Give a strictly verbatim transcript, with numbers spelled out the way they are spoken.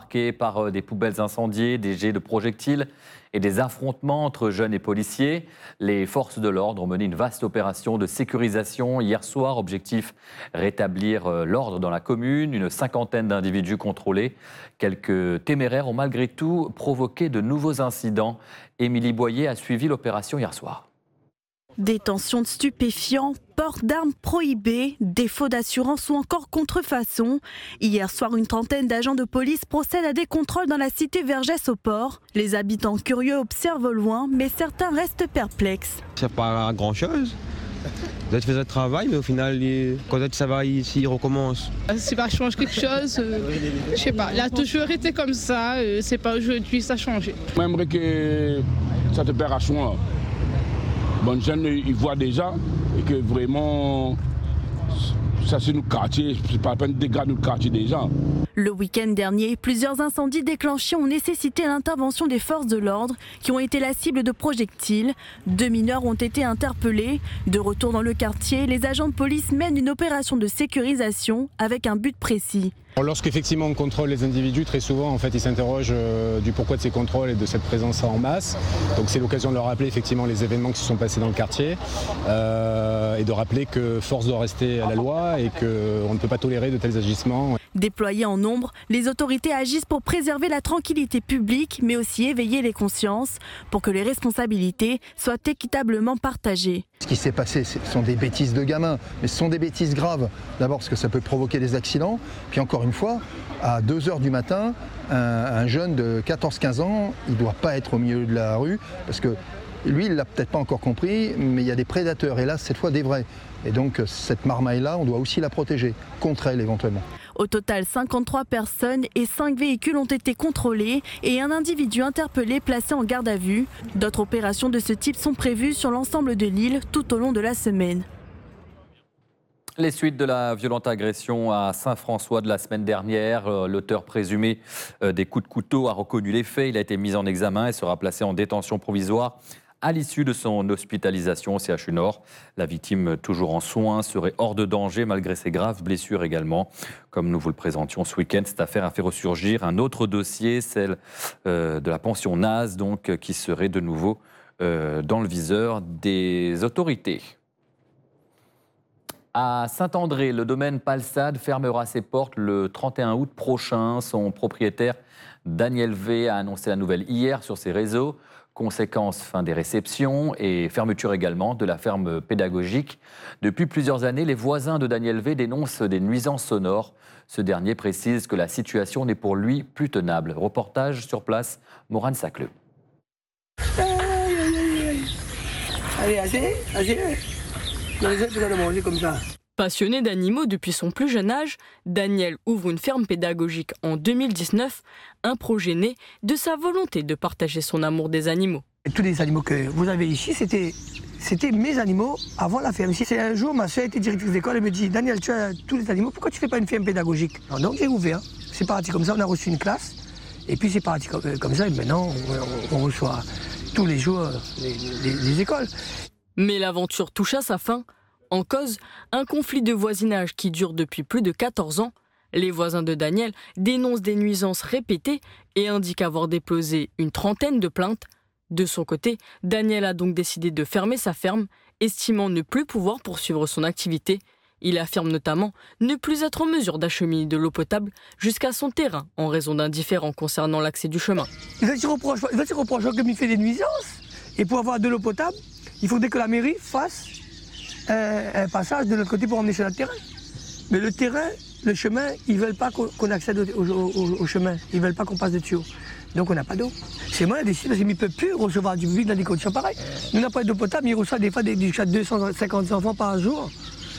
marquée par des poubelles incendiées, des jets de projectiles et des affrontements entre jeunes et policiers. Les forces de l'ordre ont mené une vaste opération de sécurisation hier soir. Objectif, rétablir l'ordre dans la commune. Une cinquantaine d'individus contrôlés. Quelques téméraires ont malgré tout provoqué de nouveaux incidents. Émilie Boyer a suivi l'opération hier soir. Détention de stupéfiants, port d'armes prohibées, défaut d'assurance ou encore contrefaçon. Hier soir, une trentaine d'agents de police procèdent à des contrôles dans la cité Vergès au port. Les habitants curieux observent au loin, mais certains restent perplexes. Ça pas grand-chose. Peut-être faisait le travail, mais au final, quand ça va ici, il recommence. Si ça change quelque chose, euh, je sais pas. Il a toujours été comme ça, euh, c'est pas aujourd'hui, ça a changé. J'aimerais que cette opération-là, bonnes jeunes, ils voient déjà et que vraiment, ça c'est nos quartiers, c'est pas la peine de dégrader nos quartiers déjà. Le week-end dernier, plusieurs incendies déclenchés ont nécessité l'intervention des forces de l'ordre qui ont été la cible de projectiles. Deux mineurs ont été interpellés. De retour dans le quartier, les agents de police mènent une opération de sécurisation avec un but précis. Lorsqu'effectivement on contrôle les individus, très souvent en fait, ils s'interrogent euh, du pourquoi de ces contrôles et de cette présence en masse. Donc c'est l'occasion de leur rappeler effectivement les événements qui se sont passés dans le quartier euh, et de rappeler que force doit rester à la loi et qu'on ne peut pas tolérer de tels agissements. Déployés en nombre, les autorités agissent pour préserver la tranquillité publique, mais aussi éveiller les consciences pour que les responsabilités soient équitablement partagées. Ce qui s'est passé, ce sont des bêtises de gamins, mais ce sont des bêtises graves. D'abord parce que ça peut provoquer des accidents, puis encore une fois, à deux heures du matin, un, un jeune de quatorze quinze ans, il ne doit pas être au milieu de la rue, parce que lui, il ne l'a peut-être pas encore compris, mais il y a des prédateurs, et là, cette fois des vrais. Et donc, cette marmaille-là, on doit aussi la protéger, contre elle éventuellement. Au total, cinquante-trois personnes et cinq véhicules ont été contrôlés et un individu interpellé placé en garde à vue. D'autres opérations de ce type sont prévues sur l'ensemble de l'île tout au long de la semaine. Les suites de la violente agression à Saint-François de la semaine dernière, l'auteur présumé des coups de couteau a reconnu les faits. Il a été mis en examen et sera placé en détention provisoire à l'issue de son hospitalisation au C H U Nord. La victime, toujours en soins, serait hors de danger malgré ses graves blessures également. Comme nous vous le présentions ce week-end, cette affaire a fait ressurgir un autre dossier, celle euh, de la pension Naz, donc, qui serait de nouveau euh, dans le viseur des autorités. À Saint-André, le domaine Palsade fermera ses portes le trente et un août prochain. Son propriétaire, Daniel V, a annoncé la nouvelle hier sur ses réseaux. Conséquence, fin des réceptions et fermeture également de la ferme pédagogique. Depuis plusieurs années, les voisins de Daniel V dénoncent des nuisances sonores. Ce dernier précise que la situation n'est pour lui plus tenable. Reportage sur place, Morane Sacleux. Allez, assez, assez. Vous allez manger comme ça. Passionné d'animaux depuis son plus jeune âge, Daniel ouvre une ferme pédagogique en deux mille dix-neuf, un projet né de sa volonté de partager son amour des animaux. Et tous les animaux que vous avez ici, c'était, c'était mes animaux avant la ferme. C'est un jour, ma soeur était directrice d'école, elle me dit « Daniel, tu as tous les animaux, pourquoi tu ne fais pas une ferme pédagogique ?» Donc j'ai ouvert, c'est parti comme ça, on a reçu une classe, et puis c'est parti comme, comme ça, et maintenant on, on reçoit tous les jours les, les, les écoles. Mais l'aventure touche à sa fin. En cause, un conflit de voisinage qui dure depuis plus de quatorze ans. Les voisins de Daniel dénoncent des nuisances répétées et indiquent avoir déposé une trentaine de plaintes. De son côté, Daniel a donc décidé de fermer sa ferme, estimant ne plus pouvoir poursuivre son activité. Il affirme notamment ne plus être en mesure d'acheminer de l'eau potable jusqu'à son terrain en raison d'un différend concernant l'accès du chemin. Il va se reprocher comme il fait des nuisances. Et pour avoir de l'eau potable, il faudrait que la mairie fasse un passage de l'autre côté pour emmener sur notre terrain. Mais le terrain, le chemin, ils ne veulent pas qu'on accède au, au, au, au chemin. Ils ne veulent pas qu'on passe de tuyau. Donc on n'a pas d'eau. C'est moi qui ai décidé parce qu'ils ne peuvent plus recevoir du public dans des conditions pareilles. Nous n'avons pas d'eau potable, mais ils reçoivent des fois des, jusqu'à deux cent cinquante enfants par jour.